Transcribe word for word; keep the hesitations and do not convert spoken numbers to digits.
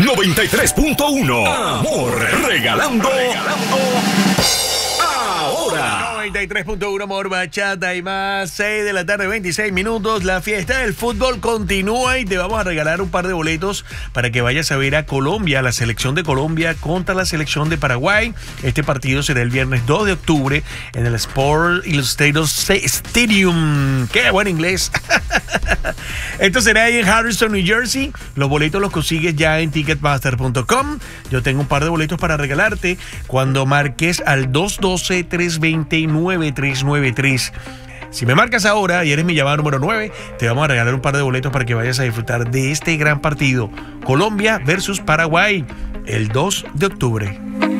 noventa y tres punto uno. Amor, regalando. regalando. Ahora. noventa y tres punto uno Amor, Bachata y más. seis de la tarde, veintiséis minutos. La fiesta del fútbol continúa y te vamos a regalar un par de boletos para que vayas a ver a Colombia, la selección de Colombia contra la selección de Paraguay. Este partido será el viernes dos de octubre en el Sport Illustrated Stadium. ¡Qué buen inglés! Esto será ahí en Harrison, New Jersey. Los boletos los consigues ya en ticketmaster punto com. Yo tengo un par de boletos para regalarte cuando marques al dos uno dos, tres dos cero, nueve tres nueve tres. Si me marcas ahora y eres mi llamada número nueve, te vamos a regalar un par de boletos para que vayas a disfrutar de este gran partido. Colombia versus Paraguay, el dos de octubre.